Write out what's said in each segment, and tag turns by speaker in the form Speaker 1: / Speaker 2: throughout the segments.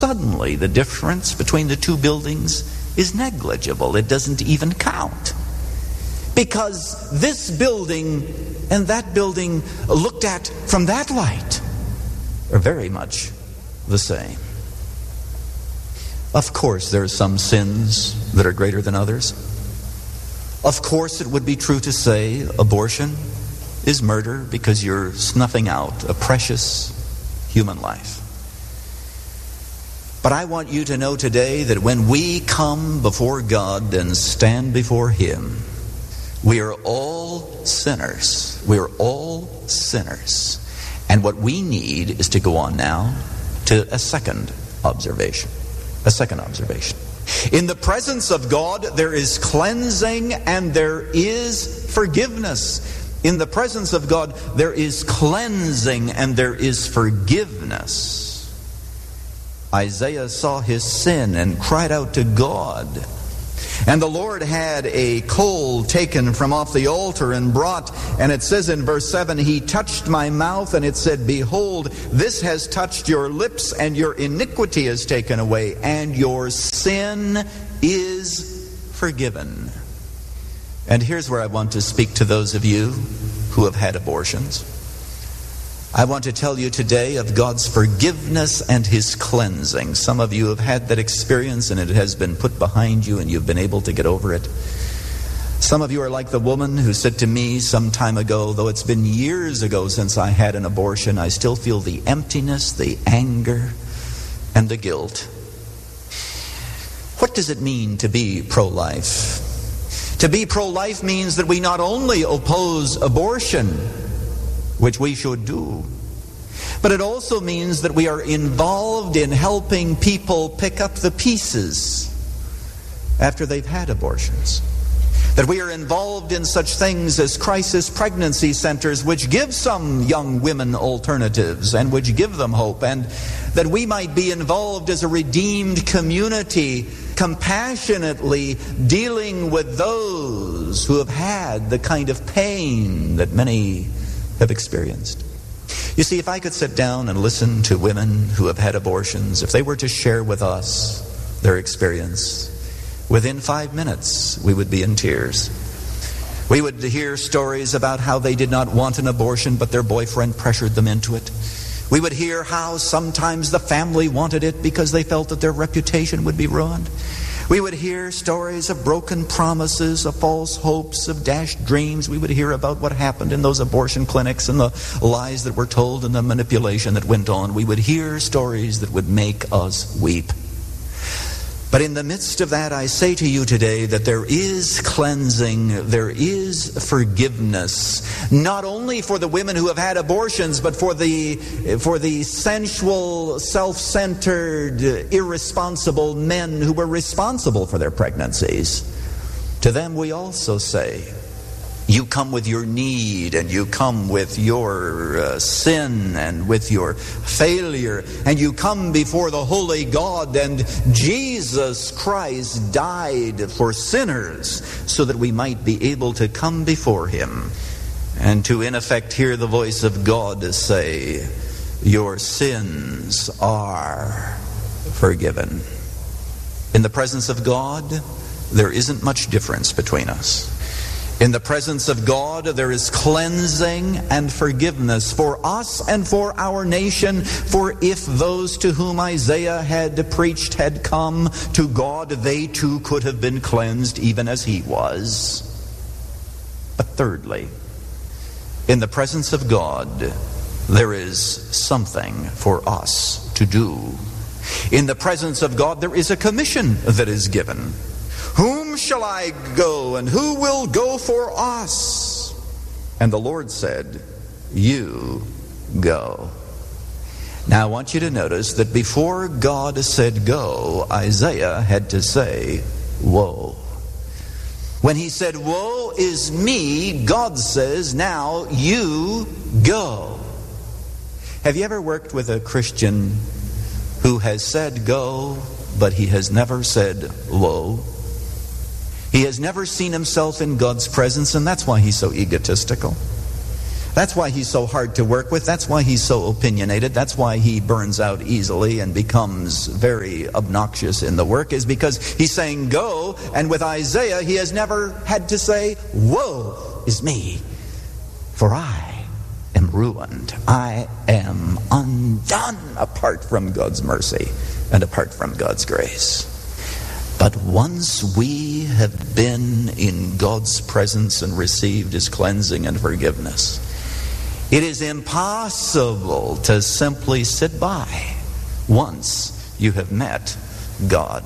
Speaker 1: Suddenly, the difference between the two buildings is negligible. It doesn't even count. Because this building and that building, looked at from that light, are very much the same. Of course, there are some sins that are greater than others. Of course, it would be true to say abortion is murder because you're snuffing out a precious human life. But I want you to know today that when we come before God and stand before Him, we are all sinners. We are all sinners. And what we need is to go on now to a second observation. A second observation. In the presence of God, there is cleansing and there is forgiveness. In the presence of God, there is cleansing and there is forgiveness. Isaiah saw his sin and cried out to God. And the Lord had a coal taken from off the altar and brought, and it says in verse 7, He touched my mouth, and it said, Behold, this has touched your lips, and your iniquity is taken away, and your sin is forgiven. And here's where I want to speak to those of you who have had abortions. I want to tell you today of God's forgiveness and His cleansing. Some of you have had that experience and it has been put behind you and you've been able to get over it. Some of you are like the woman who said to me some time ago, though it's been years ago since I had an abortion, I still feel the emptiness, the anger, and the guilt. What does it mean to be pro-life? To be pro-life means that we not only oppose abortion, which we should do, but it also means that we are involved in helping people pick up the pieces after they've had abortions. That we are involved in such things as crisis pregnancy centers, which give some young women alternatives and which give them hope, and that we might be involved as a redeemed community, compassionately dealing with those who have had the kind of pain that many have experienced. You see, if I could sit down and listen to women who have had abortions, if they were to share with us their experience, within 5 minutes we would be in tears. We would hear stories about how they did not want an abortion, but their boyfriend pressured them into it. We would hear how sometimes the family wanted it because they felt that their reputation would be ruined. We would hear stories of broken promises, of false hopes, of dashed dreams. We would hear about what happened in those abortion clinics and the lies that were told and the manipulation that went on. We would hear stories that would make us weep. But in the midst of that, I say to you today that there is cleansing, there is forgiveness, not only for the women who have had abortions, but for the sensual, self-centered, irresponsible men who were responsible for their pregnancies. To them we also say, you come with your need, and you come with your sin and with your failure, and you come before the holy God, and Jesus Christ died for sinners so that we might be able to come before Him and to, in effect, hear the voice of God say, your sins are forgiven. In the presence of God, there isn't much difference between us. In the presence of God, there is cleansing and forgiveness for us and for our nation. For if those to whom Isaiah had preached had come to God, they too could have been cleansed even as he was. But thirdly, in the presence of God, there is something for us to do. In the presence of God, there is a commission that is given. Whom shall I go, and who will go for us? And the Lord said, you go. Now I want you to notice that before God said go, Isaiah had to say, woe. When he said, woe is me, God says, now you go. Have you ever worked with a Christian who has said go, but he has never said woe? He has never seen himself in God's presence, and that's why he's so egotistical. That's why he's so hard to work with. That's why he's so opinionated. That's why he burns out easily and becomes very obnoxious in the work, is because he's saying go, and with Isaiah he has never had to say, woe is me, for I am ruined. I am undone apart from God's mercy and apart from God's grace. But once we have been in God's presence and received his cleansing and forgiveness, it is impossible to simply sit by once you have met God.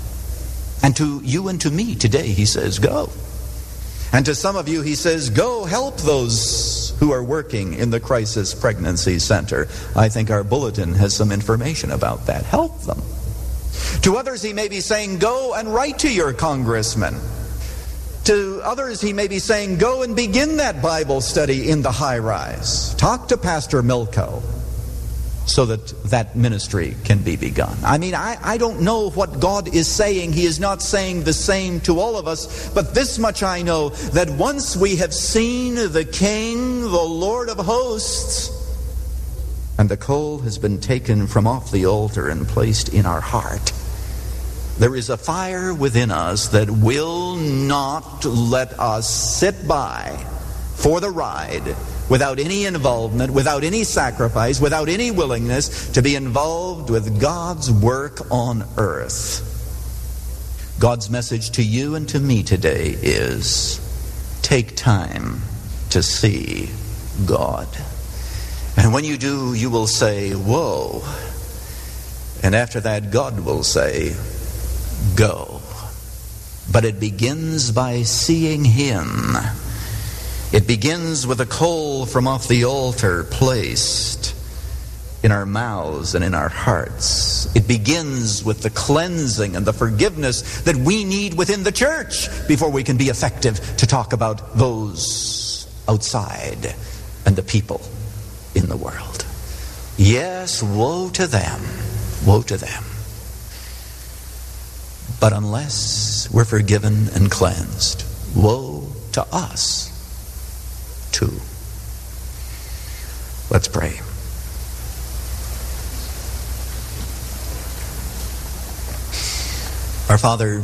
Speaker 1: And to you and to me today, he says, go. And to some of you, he says, go help those who are working in the Crisis Pregnancy Center. I think our bulletin has some information about that. Help them. To others, he may be saying, go and write to your congressman. To others, he may be saying, go and begin that Bible study in the high-rise. Talk to Pastor Milko so that ministry can be begun. I mean, I don't know what God is saying. He is not saying the same to all of us. But this much I know, that once we have seen the King, the Lord of hosts, and the coal has been taken from off the altar and placed in our heart, there is a fire within us that will not let us sit by for the ride without any involvement, without any sacrifice, without any willingness to be involved with God's work on earth. God's message to you and to me today is, take time to see God. And when you do, you will say, whoa. And after that, God will say, go. But it begins by seeing him. It begins with a coal from off the altar placed in our mouths and in our hearts. It begins with the cleansing and the forgiveness that we need within the church before we can be effective to talk about those outside and the people in the world. Yes, woe to them. Woe to them. But unless we're forgiven and cleansed, woe to us too. Let's pray. Our Father,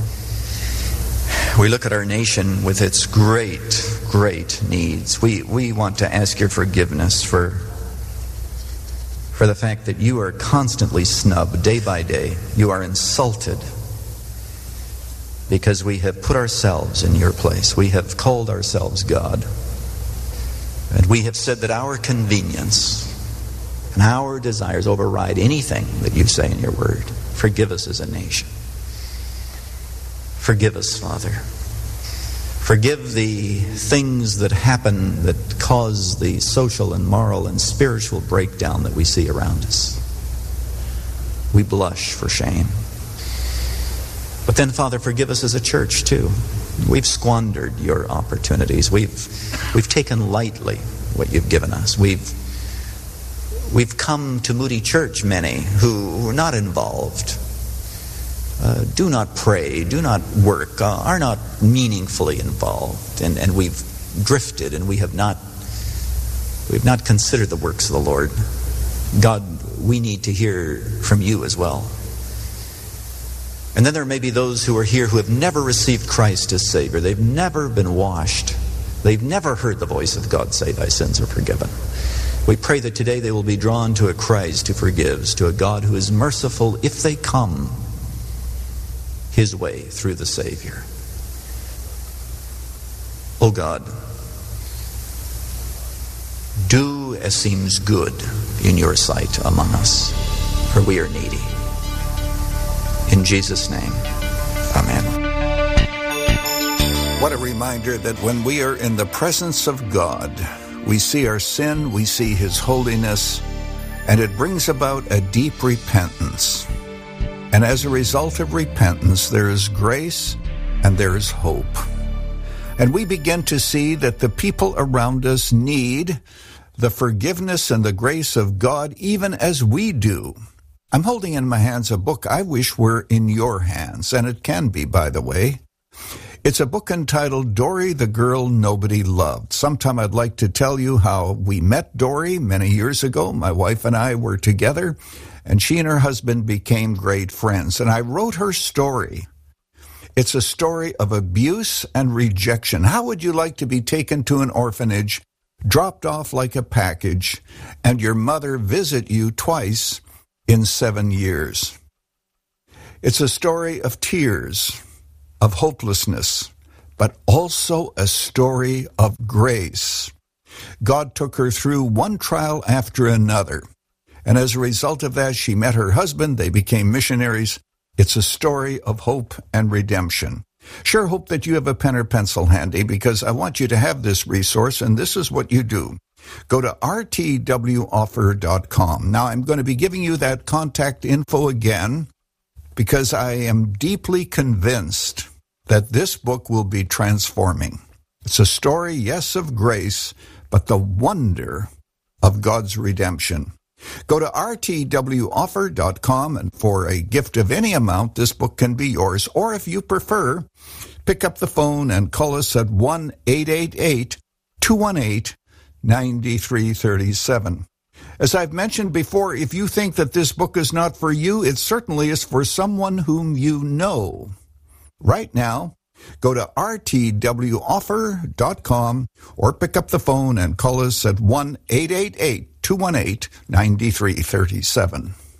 Speaker 1: we look at our nation with its great, great needs. We want to ask your forgiveness for the fact that you are constantly snubbed day by day. You are insulted because we have put ourselves in your place. We have called ourselves God. And we have said that our convenience and our desires override anything that you say in your word. Forgive us as a nation. Forgive us, Father. Forgive the things that happen that cause the social and moral and spiritual breakdown that we see around us. We blush for shame. But then, Father, forgive us as a church, too. We've squandered your opportunities. We've taken lightly what you've given us. We've come to Moody Church, many, who are not involved, do not pray, do not work, are not meaningfully involved. And we've drifted, and we've not considered the works of the Lord. God, we need to hear from you as well. And then there may be those who are here who have never received Christ as Savior. They've never been washed. They've never heard the voice of God say, thy sins are forgiven. We pray that today they will be drawn to a Christ who forgives, to a God who is merciful if they come his way through the Savior. Oh God, do as seems good in your sight among us, for we are needy. In Jesus' name, amen.
Speaker 2: What a reminder that when we are in the presence of God, we see our sin, we see his holiness, and it brings about a deep repentance. And as a result of repentance, there is grace and there is hope. And we begin to see that the people around us need the forgiveness and the grace of God even as we do. I'm holding in my hands a book I wish were in your hands, and it can be, by the way. It's a book entitled Dory, the Girl Nobody Loved. Sometime I'd like to tell you how we met Dory many years ago. My wife and I were together, and she and her husband became great friends. And I wrote her story. It's a story of abuse and rejection. How would you like to be taken to an orphanage, dropped off like a package, and your mother visit you twice in 7 years? It's a story of tears, of hopelessness, but also a story of grace. God took her through one trial after another, and as a result of that, she met her husband. They became missionaries. It's a story of hope and redemption. Sure hope that you have a pen or pencil handy, because I want you to have this resource, and this is what you do. Go to rtwoffer.com. Now, I'm going to be giving you that contact info again, because I am deeply convinced that this book will be transforming. It's a story, yes, of grace, but the wonder of God's redemption. Go to rtwoffer.com, and for a gift of any amount, this book can be yours. Or if you prefer, pick up the phone and call us at 1-888-218-9337. As I've mentioned before, if you think that this book is not for you, it certainly is for someone whom you know. Right now, go to rtwoffer.com or pick up the phone and call us at 1-888-218-9337.